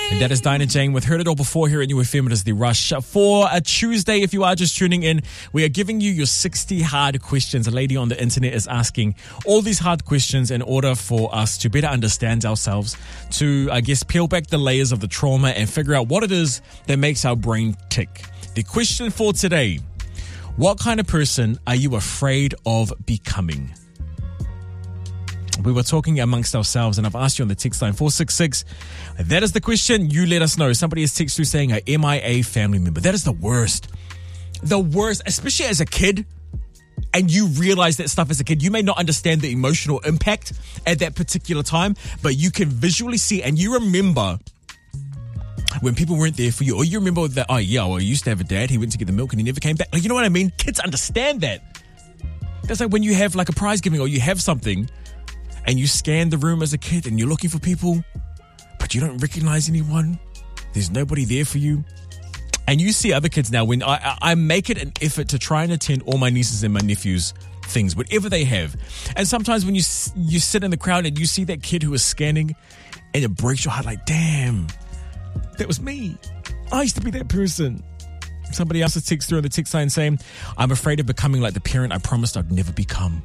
That is Dinah Jane with Heard It All Before here at New FM. It is The Rush. For a Tuesday, if you are just tuning in, we are giving you your 60 hard questions. A lady on the internet is asking all these hard questions in order for us to better understand ourselves, to, I guess, peel back the layers of the trauma and figure out what it is that makes our brain tick. The question for today: what kind of person are you afraid of becoming? We were talking amongst ourselves, and I've asked you on the text line 466. That is the question. You let us know. Somebody has texted through saying a MIA family member. That is the worst. The worst, especially as a kid, and you realize that stuff as a kid. You may not understand the emotional impact at that particular time, but you can visually see, and you remember when people weren't there for you, or you remember that, oh yeah, well, I used to have a dad, he went to get the milk and he never came back. Like, you know what I mean? Kids understand that. That's like when you have like a prize giving, or you have something, and you scan the room as a kid and you're looking for people, but you don't recognize anyone. There's nobody there for you. And you see other kids now, when I make it an effort to try and attend all my nieces and my nephews' things, whatever they have. And sometimes when you sit in the crowd and you see that kid who is scanning, and it breaks your heart, like, damn, that was me. I used to be that person. Somebody else has texted through on the text line saying, I'm afraid of becoming like the parent I promised I'd never become.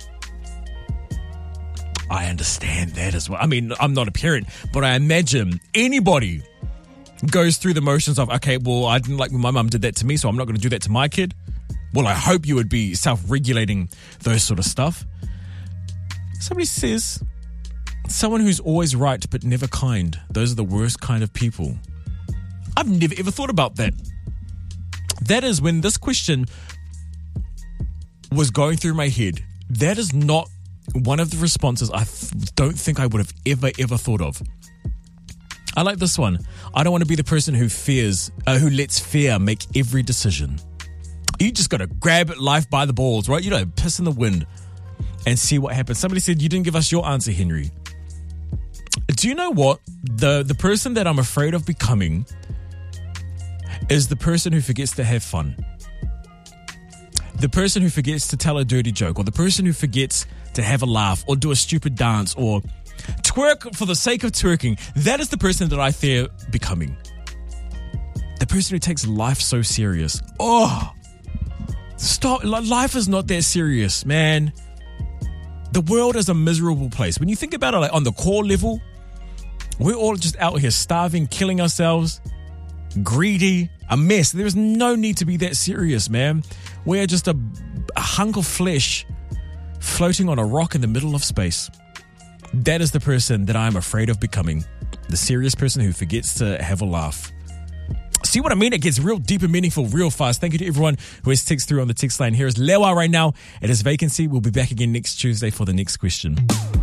I understand that as well. I mean, I'm not a parent, but I imagine anybody goes through the motions of, okay, well, I didn't like when my mum did that to me, so I'm not going to do that to my kid. Well, I hope you would be self-regulating those sort of stuff. Somebody says, someone who's always right but never kind. Those are the worst kind of people. I've never ever thought about that. That is, when this question was going through my head, that is not one of the responses I don't think I would have ever thought of. I like this one. I don't want to be the person who lets fear make every decision. You just got to grab life by the balls, right? You know, piss in the wind and see what happens. Somebody said, you didn't give us your answer, Henry. Do you know what? The person that I'm afraid of becoming is the person who forgets to have fun. The person who forgets to tell a dirty joke, or the person who forgets to have a laugh, or do a stupid dance, or twerk for the sake of twerking. That is the person that I fear becoming. The person who takes life so serious. Oh, stop. Life is not that serious, man. The world is a miserable place. When you think about it, like on the core level, we're all just out here starving, killing ourselves, greedy, a mess. There is no need to be that serious, man. We're just a hunk of flesh floating on a rock in the middle of space. That is the person that I'm afraid of becoming. The serious person who forgets to have a laugh. See what I mean? It gets real deep and meaningful real fast. Thank you to everyone who has texted through on the text line. Here is Lewa right now. It is Vacancy. We'll be back again next Tuesday for the next question.